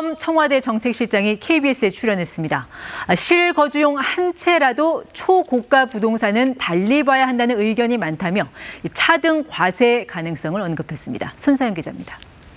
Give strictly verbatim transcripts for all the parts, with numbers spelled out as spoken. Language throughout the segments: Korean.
김용범 청와대 정책실장이 케이비에스에 출연했습니다. 실거주용 한 채라도 초고가 부동산은 달리 봐야 한다는 의견이 많다며 차등 과세 가능성을 언급했습니다. 손사영 기자입니다.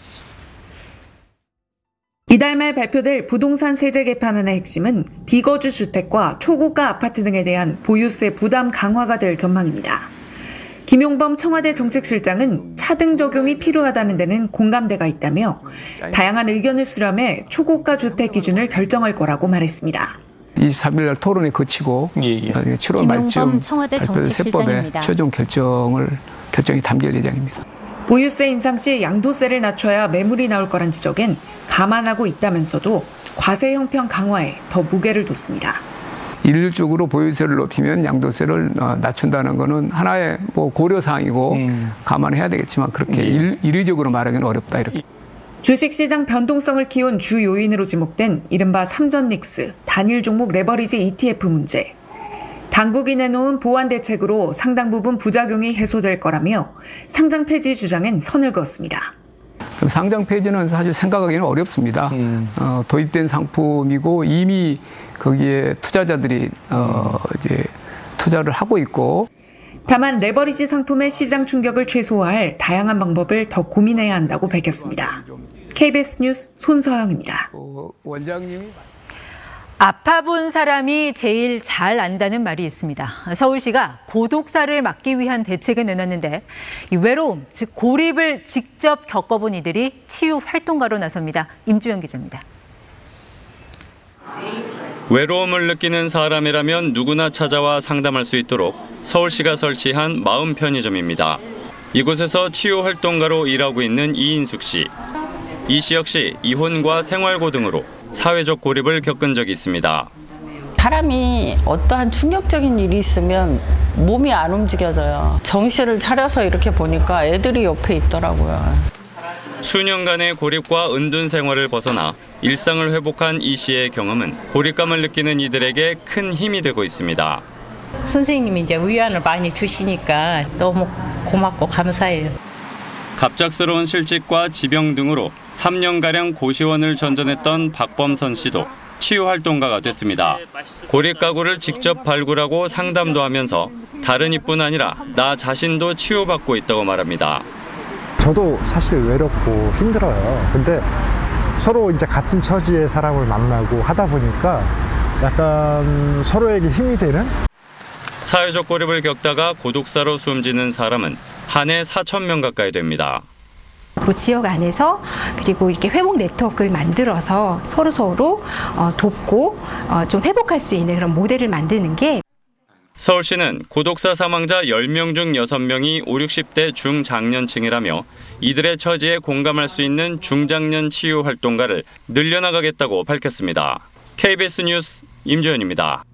이달 말 발표될 부동산 세제 개편안의 핵심은 비거주 주택과 초고가 아파트 등에 대한 보유세 부담 강화가 될 전망입니다. 김용범 청와대 정책실장은 차등 적용이 필요하다는 데는 공감대가 있다며 다양한 의견을 수렴해 초고가 주택 기준을 결정할 거라고 말했습니다. 이십삼 일 날 토론회 거치고 예, 예. 칠월 말쯤 발표될 세법의 최종 결정을 결정이 담길 예정입니다. 보유세 인상 시 양도세를 낮춰야 매물이 나올 거란 지적엔 감안하고 있다면서도 과세 형평 강화에 더 무게를 뒀습니다. 일률적으로 보유세를 높이면 양도세를 낮춘다는 것은 하나의 뭐 고려사항이고 음. 감안해야 되겠지만 그렇게 일, 일의적으로 말하기는 어렵다 이렇게. 주식시장 변동성을 키운 주 요인으로 지목된 이른바 삼전 닉스, 단일 종목 레버리지 이티에프 문제. 당국이 내놓은 보완 대책으로 상당 부분 부작용이 해소될 거라며 상장 폐지 주장엔 선을 그었습니다. 상장 폐지는 사실 생각하기는 어렵습니다. 음. 어, 도입된 상품이고 이미 거기에 투자자들이 어, 이제 투자를 하고 있고. 다만 레버리지 상품의 시장 충격을 최소화할 다양한 방법을 더 고민해야 한다고 밝혔습니다. 케이비에스 뉴스 손서영입니다. 어, 원장님이 아파본 사람이 제일 잘 안다는 말이 있습니다. 서울시가 고독사를 막기 위한 대책을 내놨는데 이 외로움, 즉 고립을 직접 겪어본 이들이 치유 활동가로 나섭니다. 임주영 기자입니다. 외로움을 느끼는 사람이라면 누구나 찾아와 상담할 수 있도록 서울시가 설치한 마음 편의점입니다. 이곳에서 치유 활동가로 일하고 있는 이인숙 씨. 이 씨 역시 이혼과 생활고 등으로 사회적 고립을 겪은 적이 있습니다. 사람이 어떠한 충격적인 일이 있으면 몸이 안 움직여져요. 정신을 차려서 이렇게 보니까 애들이 옆에 있더라고요. 수년간의 고립과 은둔 생활을 벗어나 일상을 회복한 이 씨의 경험은 고립감을 느끼는 이들에게 큰 힘이 되고 있습니다. 선생님이 이제 위안을 많이 주시니까 너무 고맙고 감사해요. 갑작스러운 실직과 지병 등으로 삼 년가량 고시원을 전전했던 박범선 씨도 치유 활동가가 됐습니다. 고립 가구를 직접 발굴하고 상담도 하면서 다른 이뿐 아니라 나 자신도 치유받고 있다고 말합니다. 저도 사실 외롭고 힘들어요. 근데 서로 이제 같은 처지의 사람을 만나고 하다 보니까 약간 서로에게 힘이 되는? 사회적 고립을 겪다가 고독사로 숨지는 사람은 한 해 사천 명 가까이 됩니다. 그 지역 안에서 그리고 이렇게 회복 네트워크를 만들어서 서로 서로 돕고 좀 회복할 수 있는 그런 모델을 만드는 게. 서울시는 고독사 사망자 열 명 중 여섯 명이 오십, 육십 대 중장년층이라며 이들의 처지에 공감할 수 있는 중장년 치유 활동가를 늘려나가겠다고 밝혔습니다. 케이비에스 뉴스 임주현입니다.